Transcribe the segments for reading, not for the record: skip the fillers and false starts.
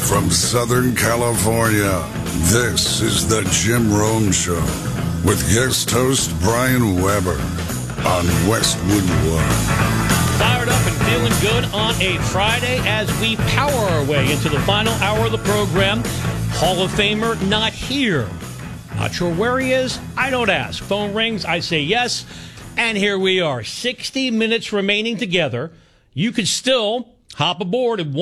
From Southern California, this is the Jim Rome Show with guest host Brian Weber on Westwood One. Fired up and feeling good on a Friday as we power our way into the final hour of the program. Hall of Famer not here. Not sure where he is. I don't ask. Phone rings. I say yes. And here we are. 60 minutes remaining together. You could still hop aboard at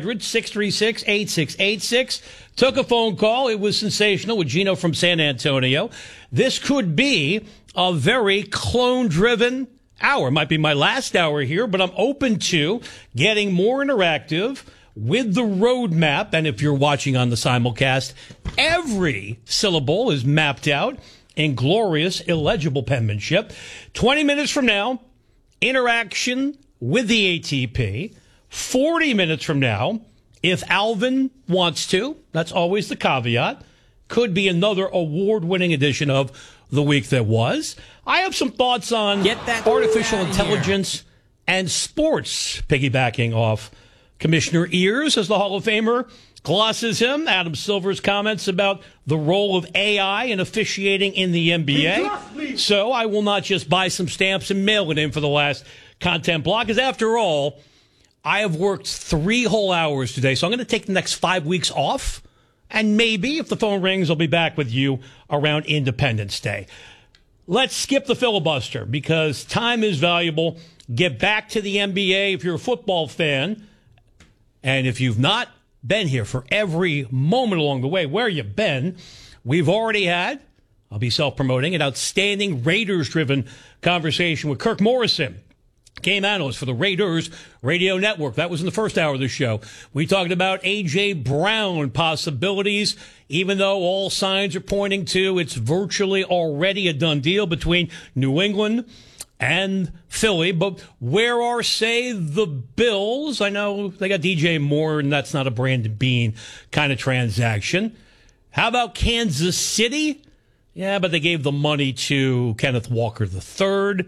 1-800-636-8686. Took a phone call. It was sensational with Gino from San Antonio. This could be a very clone-driven hour. It might be my last hour here, but I'm open to getting more interactive with the roadmap. And if you're watching on the simulcast, every syllable is mapped out in glorious, illegible penmanship. 20 minutes from now, interaction with the ATP. 40 minutes from now, if Alvin wants to, that's always the caveat, could be another award-winning edition of The Week That Was. I have some thoughts on artificial intelligence and sports, piggybacking off Commissioner Ears, as the Hall of Famer glosses him. Adam Silver's comments about the role of AI in officiating in the NBA. So I will not just buy some stamps and mail it in for the last content block, because after all, I have worked 3 whole hours today, so I'm going to take the next 5 weeks off, and maybe if the phone rings, I'll be back with you around Independence Day. Let's skip the filibuster because time is valuable. Get back to the NBA if you're a football fan, and if you've not been here for every moment along the way, where you been? We've already had, I'll be self-promoting, an outstanding Raiders-driven conversation with Kirk Morrison, game analyst for the Raiders Radio Network. That was in the first hour of the show. We talked about A.J. Brown possibilities, even though all signs are pointing to it's virtually already a done deal between New England and Philly. But where are, say, the Bills? I know they got DJ Moore, and that's not a Brandon Beane kind of transaction. How about Kansas City? Yeah, but they gave the money to Kenneth Walker III.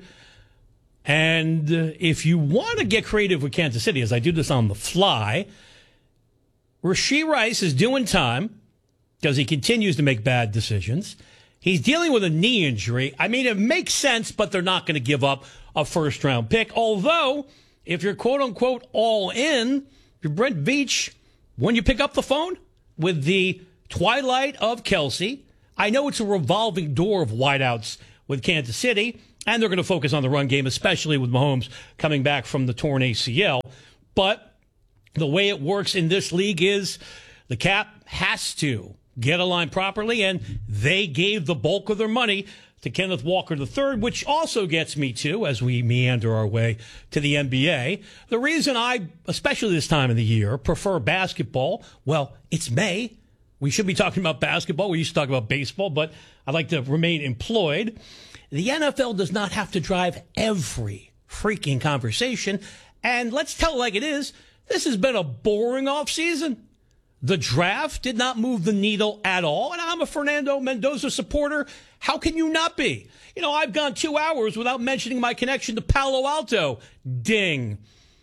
And if you want to get creative with Kansas City, as I do this on the fly, Rashee Rice is doing time because he continues to make bad decisions. He's dealing with a knee injury. I mean, it makes sense, but they're not going to give up a first-round pick. Although, if you're quote-unquote all in, you're Brent Veach, when you pick up the phone with the twilight of Kelce, I know it's a revolving door of wideouts with Kansas City, and they're going to focus on the run game, especially with Mahomes coming back from the torn ACL. But the way it works in this league is the cap has to get aligned properly, and they gave the bulk of their money to Kenneth Walker III, which also gets me to, as we meander our way to the NBA, the reason I, especially this time of the year, prefer basketball, well, it's May. We should be talking about basketball. We used to talk about baseball, but I'd like to remain employed. The NFL does not have to drive every freaking conversation. And let's tell it like it is. This has been a boring offseason. The draft did not move the needle at all. And I'm a Fernando Mendoza supporter. How can you not be? You know, I've gone 2 hours without mentioning my connection to Palo Alto. Ding.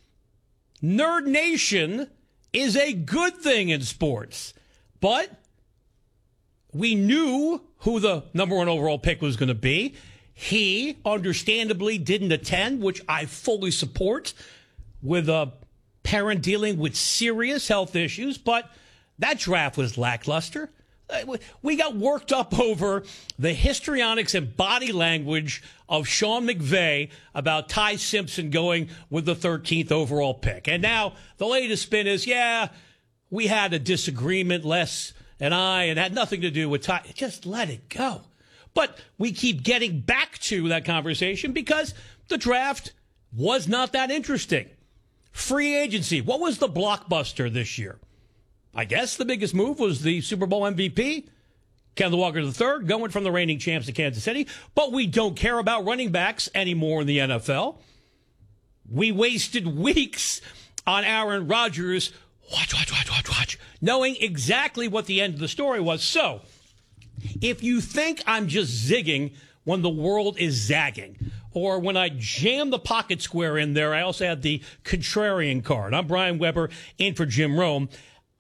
Nerd Nation is a good thing in sports. But we knew who the number 1 overall pick was going to be. He, understandably, didn't attend, which I fully support, with a parent dealing with serious health issues. But that draft was lackluster. We got worked up over the histrionics and body language of Sean McVay about Ty Simpson going with the 13th overall pick. And now the latest spin is, yeah, we had a disagreement, Les and I, and had nothing to do with Ty. Just let it go. But we keep getting back to that conversation because the draft was not that interesting. Free agency. What was the blockbuster this year? I guess the biggest move was the Super Bowl MVP, Kenneth Walker III, going from the reigning champs to Kansas City. But we don't care about running backs anymore in the NFL. We wasted weeks on Aaron Rodgers. Watch, knowing exactly what the end of the story was. So, if you think I'm just zigging when the world is zagging, or when I jam the pocket square in there, I also have the contrarian card. I'm Brian Weber, in for Jim Rome.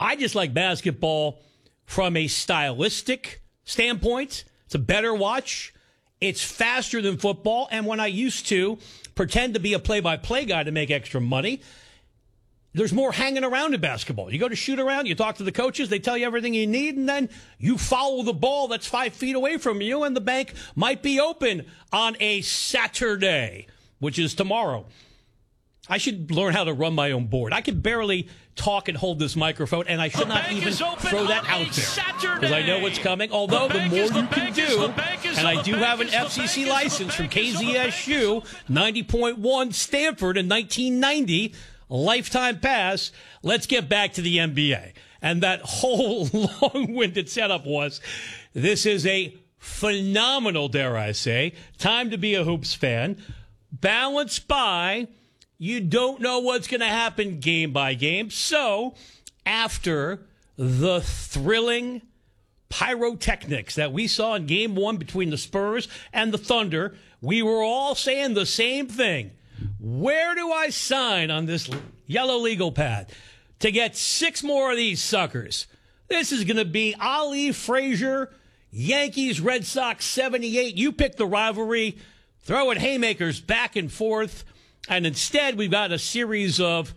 I just like basketball from a stylistic standpoint. It's a better watch. It's faster than football. And when I used to pretend to be a play-by-play guy to make extra money, there's more hanging around in basketball. You go to shoot around, you talk to the coaches, they tell you everything you need, and then you follow the ball that's 5 feet away from you, and the bank might be open on a Saturday, which is tomorrow. I should learn how to run my own board. I can barely talk and hold this microphone, and I should not even throw that out there because I know what's coming. Although the more you can do, and I do have an FCC license from KZSU 90.1 Stanford in 1990, a lifetime pass. Let's get back to the NBA. And that whole long-winded setup was, this is a phenomenal, dare I say, time to be a Hoops fan, balanced by you don't know what's going to happen game by game. So after the thrilling pyrotechnics that we saw in game one between the Spurs and the Thunder, we were all saying the same thing. Where do I sign on this yellow legal pad to get 6 more of these suckers? This is going to be Ali Frazier, Yankees, Red Sox 78. You pick the rivalry, throw it haymakers back and forth. And instead, we've got a series of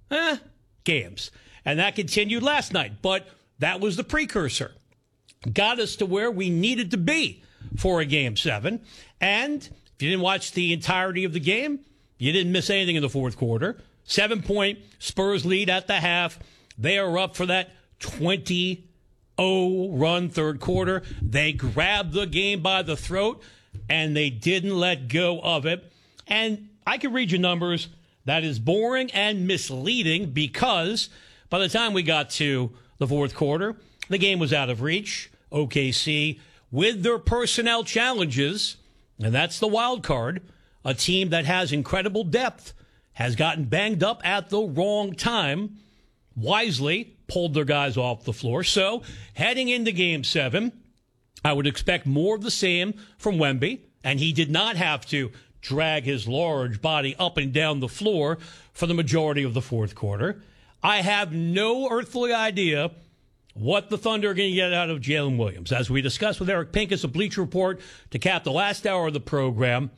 games. And that continued last night. But that was the precursor. Got us to where we needed to be for a Game 7. And if you didn't watch the entirety of the game, you didn't miss anything in the fourth quarter. 7-point Spurs lead at the half. They are up for that 20-0 run third quarter. They grabbed the game by the throat, and they didn't let go of it. And I can read you numbers. That is boring and misleading because by the time we got to the fourth quarter, the game was out of reach. OKC, with their personnel challenges, and that's the wild card, a team that has incredible depth, has gotten banged up at the wrong time, wisely pulled their guys off the floor. So heading into Game 7, I would expect more of the same from Wemby, and he did not have to drag his large body up and down the floor for the majority of the fourth quarter. I have no earthly idea what the Thunder are going to get out of Jalen Williams. As we discussed with Eric Pincus of Bleacher Report to cap the last hour of the program,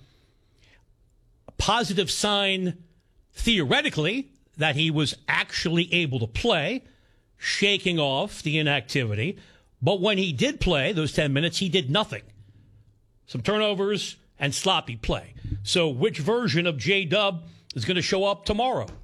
a positive sign theoretically that he was actually able to play, shaking off the inactivity. But when he did play those 10 minutes, he did nothing. Some turnovers and sloppy play. So which version of J-Dub is going to show up tomorrow?